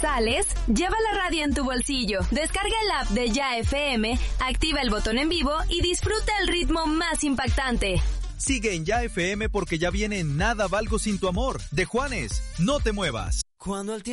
sales, lleva la radio en tu bolsillo, descarga el app de Ya FM, activa el botón en vivo y disfruta el ritmo más impactante. Sigue en Ya FM porque ya viene Nada Valgo Sin Tu Amor, de Juanes. No te muevas. Cuando el